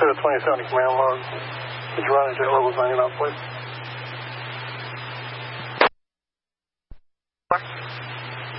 said a 2070 command log. Did you run into what was hanging out, please?